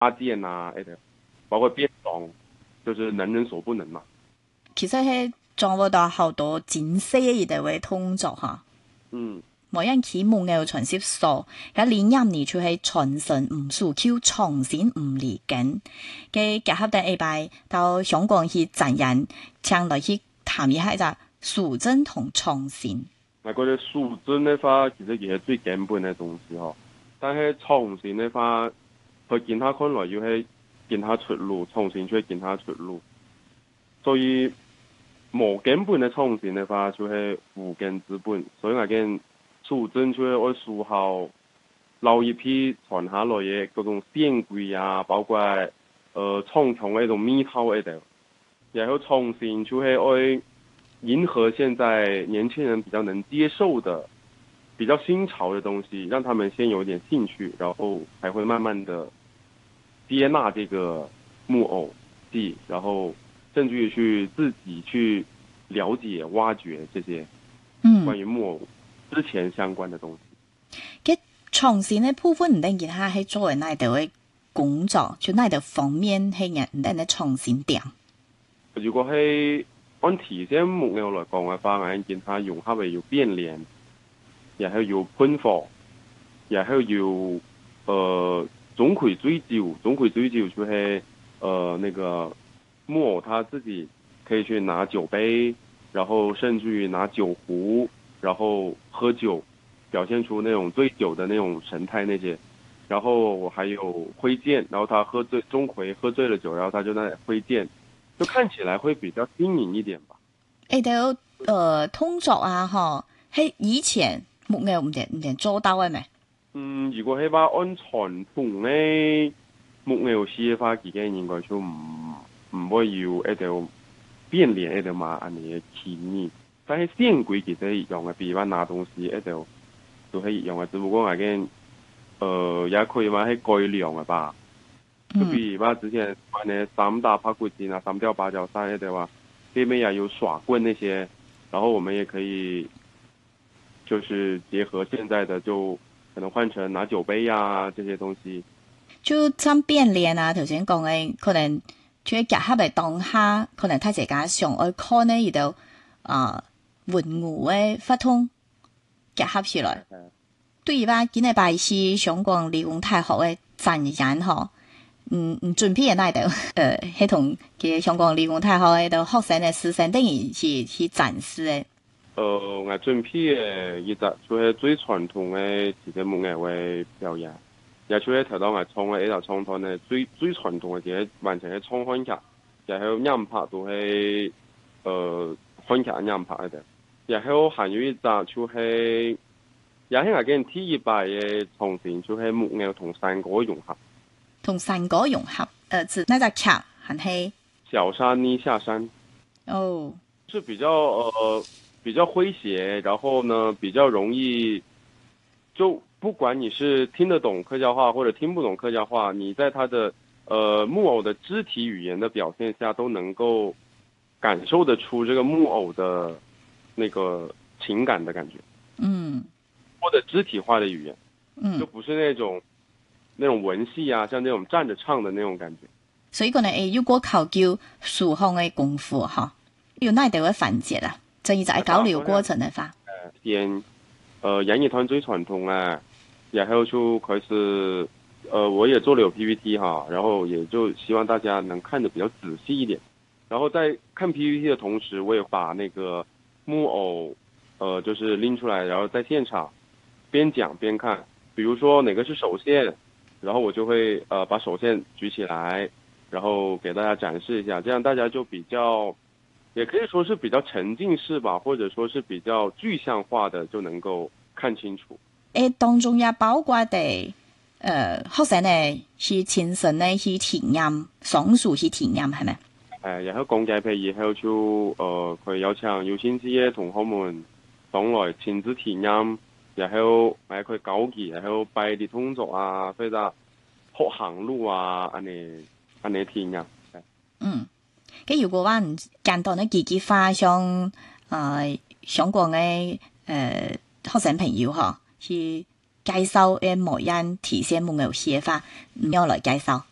搭建啊，包括变装，就是能人所不能嘛。 其實係掌握到好多精細嘅一位動作哈。 嗯， 冇人起木偶傳接所，有理念呢就係傳承唔輸 Q 創新唔離根。嘅結合第一擺到香港去展演，請來去談一下就數真同創新。 我覺得數真的話，其實也係最根本嘅東西嗬。但係創新的話，佢見他看來要係見他出路，創新卻見他出路。所以冇根本嘅創新的話，就係無根之本。所以我見數真就係我數好老一批傳下來嘅嗰種典規啊，包括傳統嘅一種味道喺度。然後創新就係愛迎合現在年輕人比較能接受的、比較新潮的東西，讓他們先有點興趣，然後才會慢慢的接納這個木偶戲，然後甚至於去自己去了解、挖掘這些關於木偶之前相關的東西。 嘅創新嘅部分唔定其他係作為哪度嘅工作，就哪度方面係人唔定嘅創新點。 如果係按提些木偶來講嘅話，我見他融合嘅要變臉，然後要噴火，然後要總會追究就是那個木偶他自己可以去拿酒杯，然後甚至於拿酒壺，然後喝酒，表現出那種醉酒的那種神態那些，然後還有揮劍，然後他鍾馗喝醉了酒，然後他就在揮劍，就看起來會比較新穎一點吧。 通作啊，嗬，係以前木偶唔定做到嘅咩？ 如果係話按傳統嘅木偶戲嘅話，而家應該就唔會要一條變臉一條嘛，安尼嘅起義。但係典規其實係一樣嘅，比如話拿東西一條都係一樣嘅，只不過我見也可以話係改良嘅吧。就比如話之前玩嘅三打拍骨精啊、三吊芭蕉扇一條話，對面也有耍棍那些，然後我們也可以就是結合現在的就。可能換成拿酒杯啊，這些東西。 就爭變臉啊，頭先講嘅可能就結合嚟當下，可能大家想愛看呢，而到文武嘅發通結合起來。對吧？今日拜是香港理工大學嘅展演嗬，準備喺哪度？係同嘅香港理工大學嘅度學生嘅師生等於去展示嘅。 我準備嘅一隻就係最傳統嘅自己木偶嘅表演，也就係頭到我創嘅一條創團嘅最傳統嘅嘢，完全係創漢劇，然後音拍都係漢劇音拍嘅，然後還有一隻就係也係我見第一擺嘅創新，就係木偶同山歌融合。 同山歌融合，指那隻劇係係小山逆下山。 哦， 是比較詼諧，然後呢比較容易，就不管你是聽得懂客家話或者聽不懂客家話，你在他的木偶的肢體語言的表現下，都能夠感受得出這個木偶的那個情感的感覺。或者肢體化的語言，就不是那種文戲啊，像那種站着唱的那種感覺。 所以講呢，如果求叫數項嘅功夫哈，要哪度嘅環節啊？就係交流過程嘅話， 演藝團最傳統啊，然後就開始我也做了有 PPT 哈，然後也就希望大家能看得比較仔細一點。然後在看 PPT 的同時，我也把那個木偶就是拎出來，然後在現場邊講邊看。比如說哪個是手線，然後我就會把手線舉起來，然後給大家展示一下，這樣大家就比較。也可以說是比較沉浸式吧，或者說是比較具象化的，就能夠看清楚。 當中也包括地學生呢去親身呢去體驗，雙數去體驗係咪？ 然後講解譬如以後就佢有請有興趣嘅同學們上來親自體驗，然後佢搞起，然後擺啲動作啊，或者學行路啊，安尼體驗。 如果話唔簡單嘅幾句話，像香港嘅學生朋友嗬，去介紹模樣體現木偶戲嘅話，唔要來介紹。